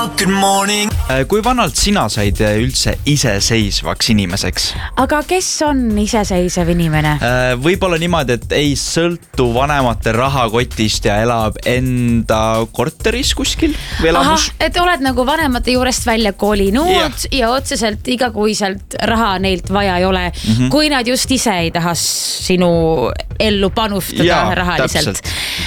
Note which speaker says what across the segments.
Speaker 1: Good morning.
Speaker 2: Kui vanalt sina said üldse iseseisvaks inimeseks?
Speaker 3: Aga kes on iseseisev inimene?
Speaker 2: Võib-olla niimoodi, et ei sõltu vanemate rahakotist ja elab enda korteris kuskil või elamus?
Speaker 3: Et oled nagu vanemate juurest välja kolinud ja otseselt igakuiselt raha neilt vaja ei ole, kui nad just ise ei taha sinu ellu panustada rahaliselt.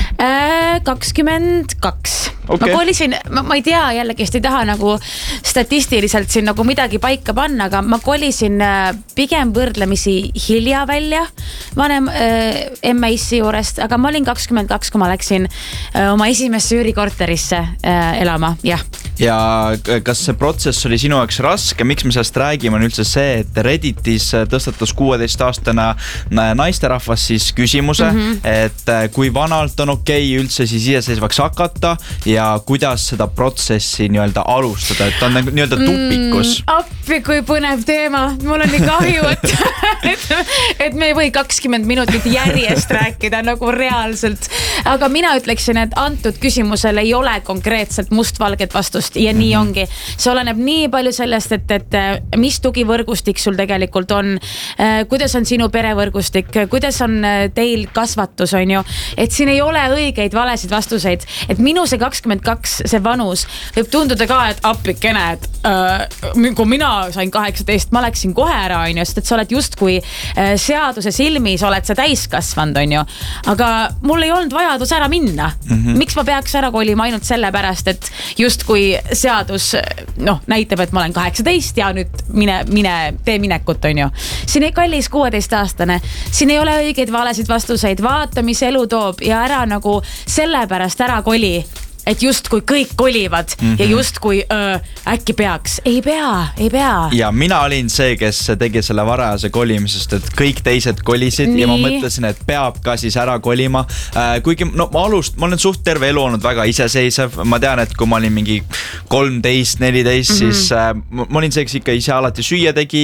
Speaker 3: 22. Okay. Ma kolisin, ma ei tea jällegi, ei taha nagu statistiliselt siin nagu midagi paika panna, aga ma kolisin pigem võrdlemisi hilja välja vanem emme-issi juurest, aga ma olin 22, kui ma läksin oma esimesse üürikorterisse elama, jah.
Speaker 2: Ja kas see protsess oli sinu jaoks raske? Miks me sellest räägime on üldse see, et Redditis tõstatus 16-aastane naisterahvas siis küsimuse, et kui vanalt on okei üldse siis iseseisvaks hakata ja kuidas seda protsessi nii-öelda alustada, et on nii-öelda tupikus.
Speaker 3: Appi, kui põnev teema. Mul on nii kahju, et me ei või 20 minutit järjest rääkida nagu reaalselt. Aga mina ütleksin, et antud küsimusele ei ole konkreetselt mustvalget vastust ja nii ongi. See oleneb nii palju sellest, et mis tugivõrgustik sul tegelikult on, kuidas on sinu perevõrgustik, kuidas on teil kasvatus, on ju, et siin ei ole õigeid valesid vastuseid, et minu see 22, see vanus võib tunduda ka, et appikene, et kui mina sain 18, ma läksin kohe ära, on ju, sest et sa oled justkui seaduse silmis, oled sa täiskasvanud, on ju, aga mul ei olnud vajadus ära minna. Miks ma peaks ära kolima ainult selle pärast, et justkui seadus näitab, et ma olen 18 ja nüüd mine tee minekut, on ju. Siin ei kallis 16-aastane, siin ei ole õigeid valesid vastuseid, vaata, mis elu toob ja ära nagu sellepärast ära koli, et just kui kõik kolivad ja just kui äkki peaks. Ei pea.
Speaker 2: Ja mina olin see, kes tegi selle varajase kolimisest, et kõik teised kolisid ja ma mõtlesin, et peab ka siis ära kolima. Kuigi ma olen suht terve elu olnud väga iseseisev. Ma tean, et kui ma olin mingi 13, 14, siis ma olin see, kes ikka ise alati süüa tegi.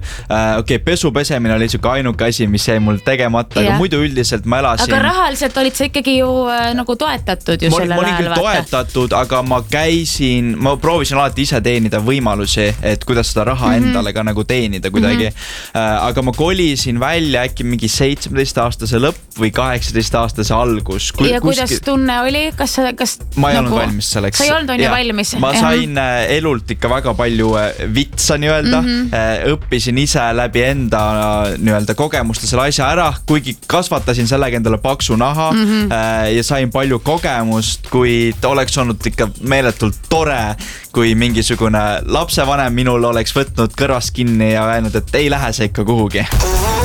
Speaker 2: Pesu pesemine oli siuke ainuke asi, mis jäi mul tegemata, aga muidu üldiselt ma elasin.
Speaker 3: Aga rahaliselt olid sa ikkagi ju nagu toetatud ju sellel ajal.
Speaker 2: Toetatud, aga ma proovisin alati ise teenida võimalusi, et kuidas seda raha endale ka nagu teenida kuidagi. Aga ma kolisin välja äkki mingi 17-aastase lõpp või 18-aastase algus.
Speaker 3: Ja kuidas tunne oli?
Speaker 2: Ma ei olnud valmis selleks.
Speaker 3: Sa ei olnud valmis?
Speaker 2: Ma sain elult ikka väga palju vitsa nii-öelda. Õppisin ise läbi enda nii-öelda kogemuste selle asja ära, kuigi kasvatasin sellega endale paksu naha ja sain palju kogemust, kui oleks olnud ikka meeletult tore, kui mingisugune lapsevanem minul oleks võtnud kõrvast kinni ja öelnud, et ei lähe see ikka kuhugi.